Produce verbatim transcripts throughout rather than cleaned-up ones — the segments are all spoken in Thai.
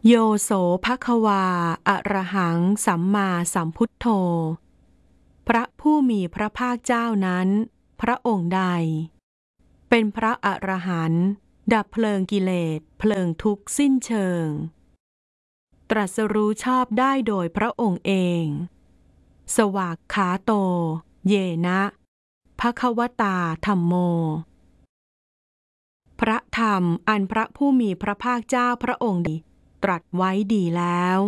โยโสภควาอะระหังสัมมาสัมพุทโธพระผู้มีพระภาคเจ้านั้นพระองค์ใดเป็นพระอรหันต์ดับเพลิงกิเลสเพลิงทุกข์สิ้นเชิงตรัสรู้ชอบได้โดยพระองค์เองสวากขาโตเยนะภควตาธัมโมพระธรรมอันพระผู้มีพระภาคเจ้าพระองค์ตรัสไว้ดีแล้ว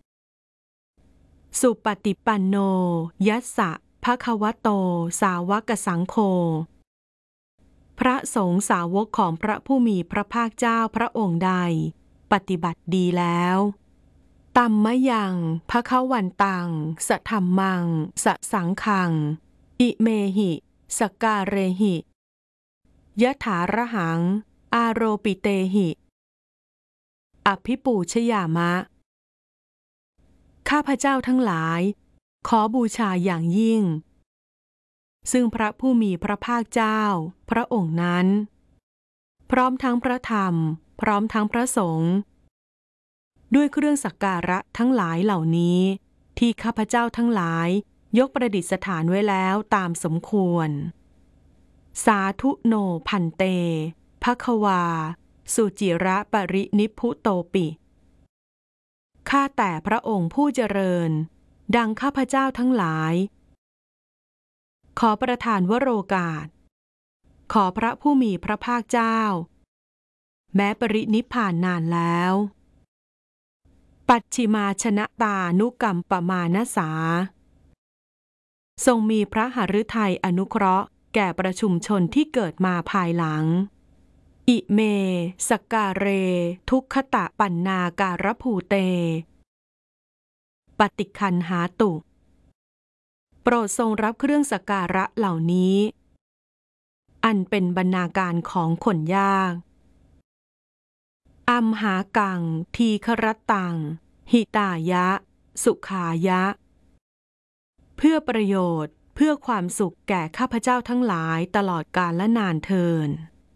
สุปฏิปันโนยัสสะภควโตสาวกสังโฆพระสงฆ์สาวกของพระผู้มีพระภาคเจ้าพระองค์ใดปฏิบัติดีแล้วตัมมะยังภควันตังสะธัมมังสะสังฆังอิเมหิสกการเรหิยถาระหังอาโรปิเตหิอภิปูชยามะข้าพเจ้าทั้งหลายขอบูชาอย่างยิ่งซึ่งพระผู้มีพระภาคเจ้าพระองค์นั้นพร้อมทั้งพระธรรมพร้อมทั้งพระสงฆ์ด้วยเครื่องสักการะทั้งหลายเหล่านี้ที่ข้าพเจ้าทั้งหลายยกประดิษฐานไว้แล้วตามสมควรสาธุโนพันเตภควาสุจิระปรินิพพุโตปิข้าแต่พระองค์ผู้เจริญดังข้าพเจ้าทั้งหลายขอประทานวโรกาสขอพระผู้มีพระภาคเจ้าแม้ปรินิพพานนานแล้วปัจฉิมาชนะตานุกัมปมาณสาทรงมีพระหฤทัยอนุเคราะห์แก่ประชุมชนที่เกิดมาภายหลังอิเมสกการเรทุกขตะปันนาการภูเตปฏิคันหาตุโปรดทรงรับเครื่องสักการะเหล่านี้อันเป็นบรรณาการของคนยากอัมหากังทีครตังหิตายะสุขายะเพื่อประโยชน์เพื่อความสุขแก่ข้าพเจ้าทั้งหลายตลอดกาลและนานเทอญ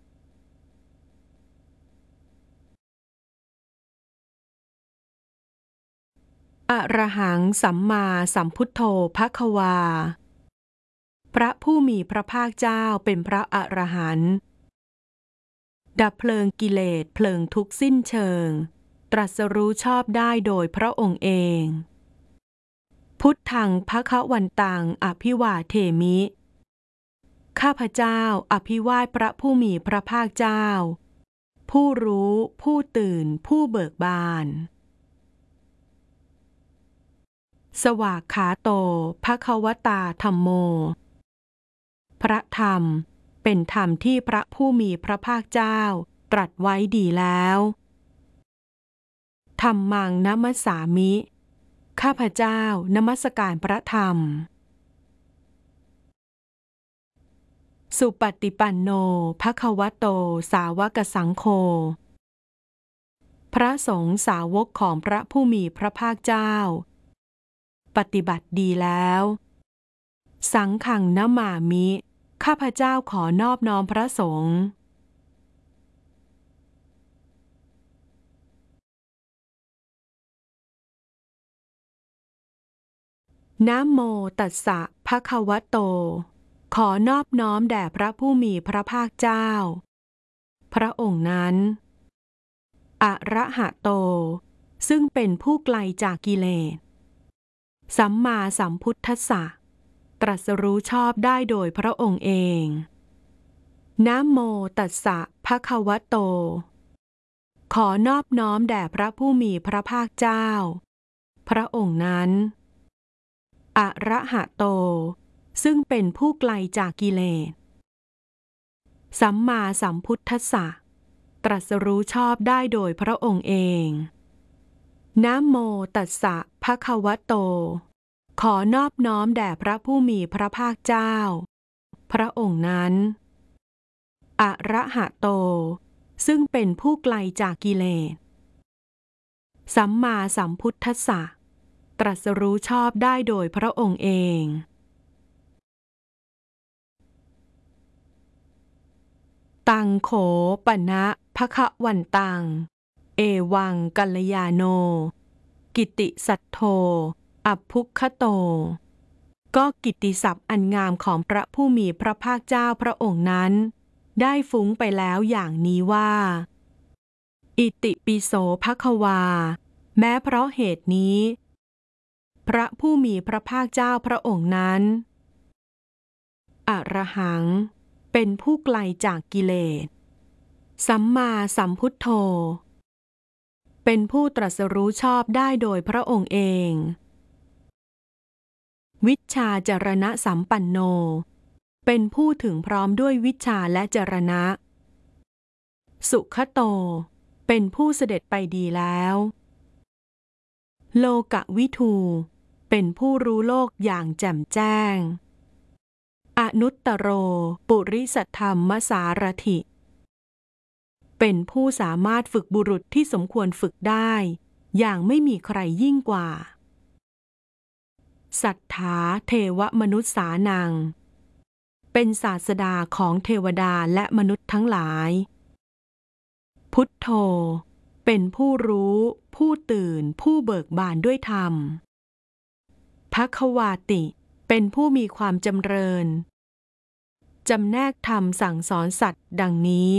อะระหังสัมมาสัมพุทโธภควาพระผู้มีพระภาคเจ้าเป็นพระอรหันต์ดับเพลิงกิเลสเพลิงทุกข์สิ้นเชิงตรัสรู้ชอบได้โดยพระองค์เองพุทธังภควันตังอภิวาเทมิข้าพเจ้าอภิวาทพระผู้มีพระภาคเจ้าผู้รู้ผู้ตื่นผู้เบิกบานสวากขาโตภควตาธัมโมพระธรรมเป็นธรรมที่พระผู้มีพระภาคเจ้าตรัสไว้ดีแล้วธัมมังนัมสสามิข้าพเจ้านมัสการพระธรรมสุปฏิปันโนภควโตสาวกสังโฆพระสงฆ์สาวกของพระผู้มีพระภาคเจ้าปฏิบัติดีแล้วสังฆังนะมามิข้าพเจ้าขอนอบน้อมพระสงฆ์นะโมตัสสะภะคะวะโตขอนอบน้อมแด่พระผู้มีพระภาคเจ้าพระองค์นั้นอะระหะโตซึ่งเป็นผู้ไกลจากกิเลสสัมมาสัมพุทธัสสะตรัสรู้ชอบได้โดยพระองค์เองนะโมตัสสะภะคะวะโตขอนอบน้อมแด่พระผู้มีพระภาคเจ้าพระองค์นั้นอะระหะโตซึ่งเป็นผู้ไกลจากกิเลสสัมมาสัมพุทธัสสะตรัสรู้ชอบได้โดยพระองค์เองนะโมตัสสะภะคะวะโตขอนอบน้อมแด่พระผู้มีพระภาคเจ้าพระองค์นั้นอะระหะโตซึ่งเป็นผู้ไกลจากกิเลสสัมมาสัมพุทธัสสะตรัสรู้ชอบได้โดยพระองค์เองตังโขปนะภควันตังเอวังกัลยาโนกิตติสัทโธอัพพุคโตก็กิตติศัพท์อันงามของพระผู้มีพระภาคเจ้าพระองค์นั้นได้ฟุ้งไปแล้วอย่างนี้ว่าอิติปิโสภควาแม้เพราะเหตุนี้พระผู้มีพระภาคเจ้าพระองค์นั้นอรหังเป็นผู้ไกลจากกิเลสสัมมาสัมพุทโธเป็นผู้ตรัสรู้ชอบได้โดยพระองค์เองวิชชาจรณะสัมปันโนเป็นผู้ถึงพร้อมด้วยวิชชาและจรณะสุขโตเป็นผู้เสด็จไปดีแล้วโลกวิทูเป็นผู้รู้โลกอย่างแจ่มแจ้งอนุตตโรปุริสธรรมสารถิเป็นผู้สามารถฝึกบุรุษที่สมควรฝึกได้อย่างไม่มีใครยิ่งกว่าสัทธาเทวมนุษย์สานังเป็นศาสดาของเทวดาและมนุษย์ทั้งหลายพุทโธเป็นผู้รู้ผู้ตื่นผู้เบิกบานด้วยธรรมภควาติเป็นผู้มีความจำเริญจำแนกธรรมสั่งสอนสัตว์ดังนี้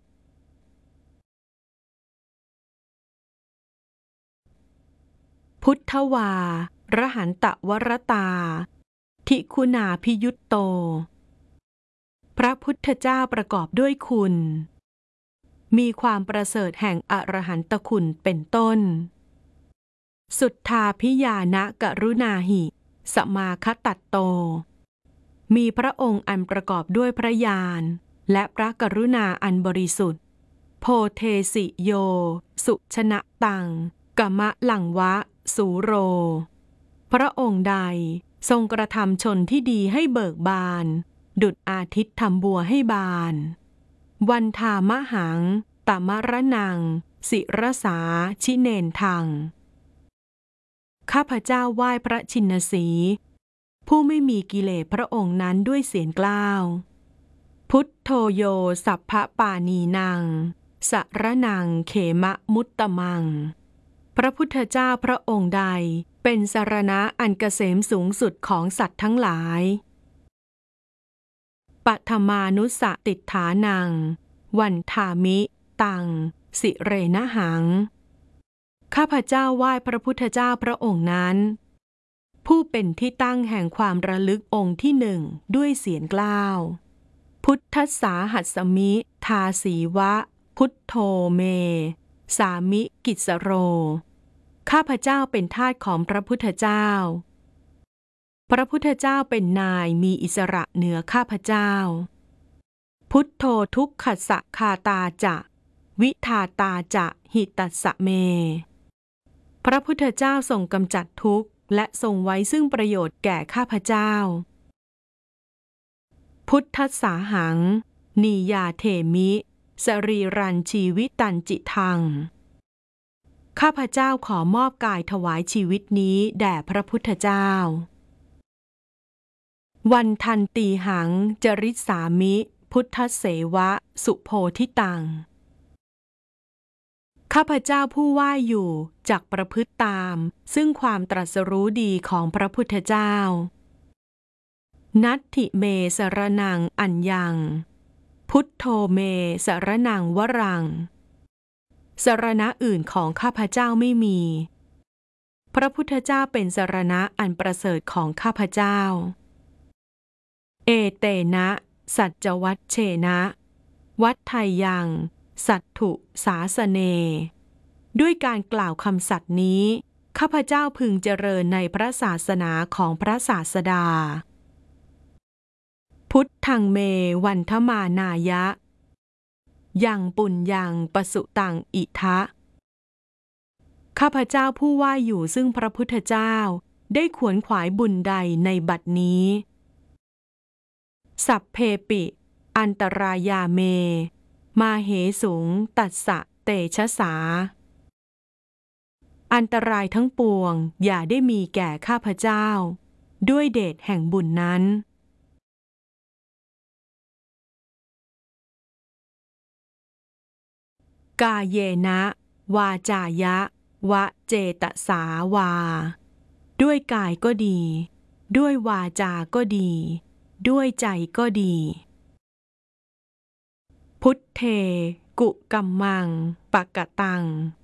พุทธวารหันตวรตาทิคุณาภิยุตโตพระพุทธเจ้าประกอบด้วยคุณมีความประเสริฐแห่งอรหันตคุณเป็นต้นสุทธาภิญาณกรุณาหิสมาคตัตโตมีพระองค์อันประกอบด้วยพระญาณและพระกรุณาอันบริสุทธิ์โพเทสิโยสุชนะตังกมะลังวะสูโรพระองค์ใดทรงกระทำชนที่ดีให้เบิกบานดุจอาทิตย์ทำบัวให้บานวันทามหังตมรนังศิรสาชิเนนทังข้าพเจ้าไหว้พระชินสีผู้ไม่มีกิเลสพระองค์นั้นด้วยเสียงกล้าวพุทโธโยสัพพปานีนังสรนังเขมะมุตตมังพระพุทธเจ้าพระองค์ใดเป็นสรณะอันเกษมสูงสุดของสัตว์ทั้งหลายปัทมานุสติฏฐานังวันทามิตังสิเรนะหังข้าพเจ้าไหว้พระพุทธเจ้าพระองค์นั้นผู้เป็นที่ตั้งแห่งความระลึกองค์ที่หนึ่งด้วยเสียงกล้าวพุทธัสสาหัสมิทาสีวะพุทโธเมสามิกิสโรข้าพเจ้าเป็นทาสของพระพุทธเจ้าพระพุทธเจ้าเป็นนายมีอิสระเหนือข้าพเจ้าพุทโธทุกขสะคาตาจะวิทาตาจะหิตัสสะเมพระพุทธเจ้าทรงกำจัดทุกข์และทรงไว้ซึ่งประโยชน์แก่ข้าพเจ้าพุทธัสสาหังนียาเทมิสรีรันชีวิตันจิทังข้าพเจ้าขอมอบกายถวายชีวิตนี้แด่พระพุทธเจ้าวันทันตีหังจริสามิพุทธเสวะสุโพธิตังข้าพเจ้าผู้ไหว้อยู่จักประพฤติตามซึ่งความตรัสรู้ดีของพระพุทธเจ้านัตถิเมสรนังอัญญังพุทโธเมสรนังวรังสรณะอื่นของข้าพเจ้าไม่มีพระพุทธเจ้าเป็นสรณะอันประเสริฐของข้าพเจ้าเอเตนะสัจวัชเชนะวัฏไทยังสัตถุสาสเนด้วยการกล่าวคำสัตย์นี้ข้าพเจ้าพึงเจริญในพระศาสนาของพระศาสดาพุทธังเมวันทมานายะยังปุญญังปสุตังอิทะข้าพเจ้าผู้ว่าอยู่ซึ่งพระพุทธเจ้าได้ขวนขวายบุญใดในบัดนี้สัพเพปิอันตรายาเมมาเหสุงตัสสะเตชะสาอันตรายทั้งปวงอย่าได้มีแก่ข้าพเจ้าด้วยเดชแห่งบุญนั้นกาเยนะวาจายะวะเจตสาวาด้วยกายก็ดีด้วยวาจาก็ดีด้วยใจก็ดีพุทเทกุกัมมังปะกะตัง